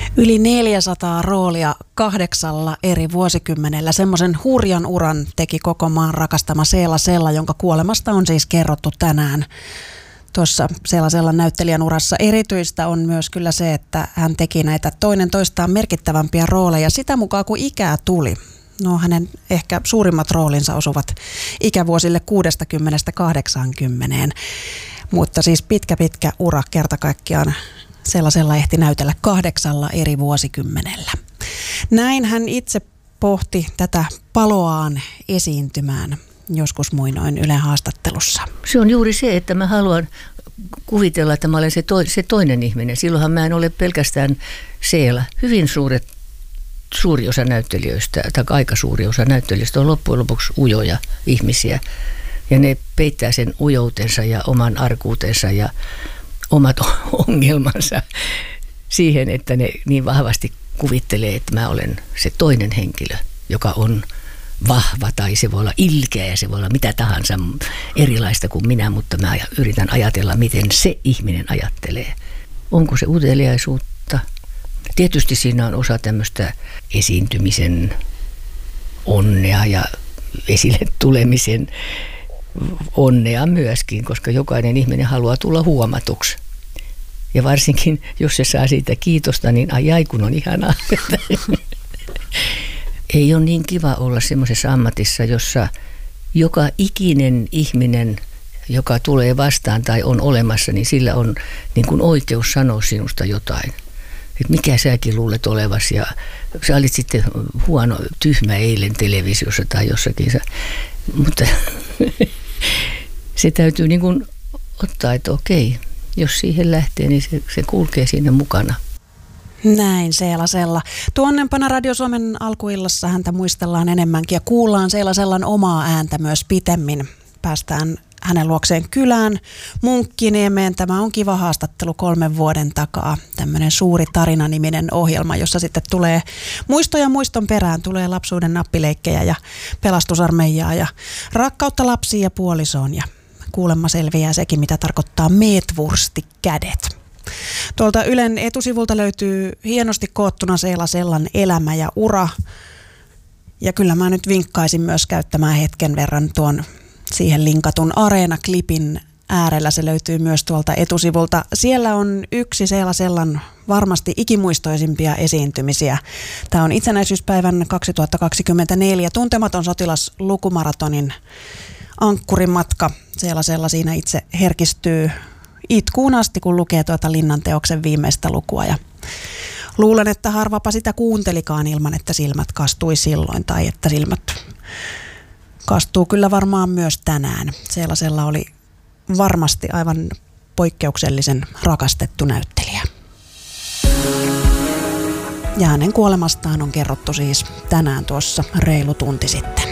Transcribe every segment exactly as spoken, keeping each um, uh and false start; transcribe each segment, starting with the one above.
Yli neljäsataa roolia kahdeksalla eri vuosikymmenellä. Semmoisen hurjan uran teki koko maan rakastama Seela Sella, jonka kuolemasta on siis kerrottu tänään. Tuossa Seela Sellan näyttelijän urassa erityistä on myös kyllä se, että hän teki näitä toinen toistaan merkittävämpiä rooleja sitä mukaan, kun ikää tuli. No hänen ehkä suurimmat roolinsa osuvat ikävuosille kuudestakymmenestä kahdeksaankymmeneen, mutta siis pitkä pitkä ura kerta kaikkiaan Seela Sella ehti näytellä kahdeksalla eri vuosikymmenellä. Näin hän itse pohti tätä paloaan esiintymään joskus muinoin Ylen haastattelussa. Se on juuri se, että mä haluan kuvitella, että mä olen se, to, se toinen ihminen. Silloinhan mä en ole pelkästään Seela. Hyvin suuret, suuri osa näyttelijöistä, tai aika suuri osa näyttelijöistä on loppujen lopuksi ujoja ihmisiä. Ja ne peittää sen ujoutensa ja oman arkuutensa ja omat ongelmansa siihen, että ne niin vahvasti kuvittelee, että mä olen se toinen henkilö, joka on vahva tai se voi olla ilkeä ja se voi olla mitä tahansa erilaista kuin minä, mutta mä yritän ajatella, miten se ihminen ajattelee. Onko se uteliaisuutta? Tietysti siinä on osa tämmöistä esiintymisen onnea ja esille tulemisen onnea myöskin, koska jokainen ihminen haluaa tulla huomatuksi. Ja varsinkin, jos se saa siitä kiitosta, niin ai ai kun on ihanaa. Ei ole niin kiva olla semmoisessa ammatissa, jossa joka ikinen ihminen, joka tulee vastaan tai on olemassa, niin sillä on niin kuin oikeus sanoa sinusta jotain. Että mikä säkin luulet olevasi ja sä olit sitten huono, tyhmä eilen televisiossa tai jossakin. Mutta se täytyy niin kuin ottaa, että okei, jos siihen lähtee, niin se, se kulkee siinä mukana. Näin Seela Sella. Tuonnempana Radio Suomen alkuillassa häntä muistellaan enemmänkin ja kuullaan Seela Sellan omaa ääntä myös pitemmin. Päästään hänen luokseen kylään Munkkiniemeen. Tämä on kiva haastattelu kolmen vuoden takaa. Tämmöinen Suuri tarina-niminen ohjelma, jossa sitten tulee muistoja muiston perään. Tulee lapsuuden nappileikkejä ja pelastusarmeijaa ja rakkautta lapsiin ja puolisoon. Ja kuulemma selviää sekin, mitä tarkoittaa meetwurstikädet. Tuolta Ylen etusivulta löytyy hienosti koottuna Seela Sellan elämä ja ura. Ja kyllä mä nyt vinkkaisin myös käyttämään hetken verran tuon siihen linkatun Areena-klipin äärellä. Se löytyy myös tuolta etusivulta. Siellä on yksi Seela Sellan varmasti ikimuistoisimpia esiintymisiä. Tämä on itsenäisyyspäivän kaksituhattakaksikymmentäneljä Tuntematon sotilas lukumaratonin ankkurimatka. Seela Sella siinä itse herkistyy itkuun asti, kun lukee tuota Linnanteoksen viimeistä lukua. Ja luulen, että harvapa sitä kuuntelikaan ilman, että silmät kastui silloin tai että silmät kastuu kyllä varmaan myös tänään. Seela Sella oli varmasti aivan poikkeuksellisen rakastettu näyttelijä. Ja hänen kuolemastaan on kerrottu siis tänään tuossa reilu tunti sitten.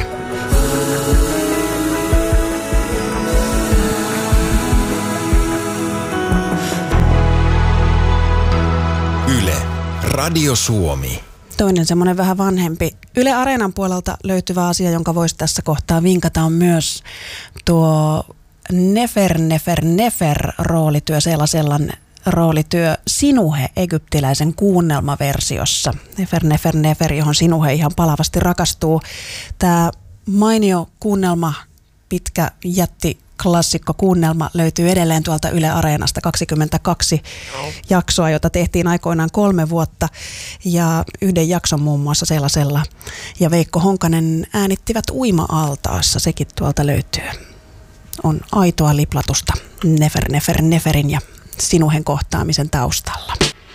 Yle, Radio Suomi. Toinen semmoinen vähän vanhempi Yle Areenan puolelta löytyvä asia, jonka voisi tässä kohtaa vinkata, on myös tuo Nefer Nefer Nefer roolityö, Seela Sellan roolityö Sinuhe egyptiläisen kuunnelmaversiossa. Nefer Nefer Nefer, johon Sinuhe ihan palavasti rakastuu. Tämä mainio kuunnelma, pitkä jätti klassikko kuunnelma löytyy edelleen tuolta Yle Areenasta, kaksikymmentäkaksi jaksoa, jota tehtiin aikoinaan kolme vuotta. Ja yhden jakson muun muassa Seela Sella ja Veikko Honkanen äänittivät uima-altaassa. Sekin tuolta löytyy. On aitoa liplatusta Nefer Nefer Neferin ja Sinuhen kohtaamisen taustalla.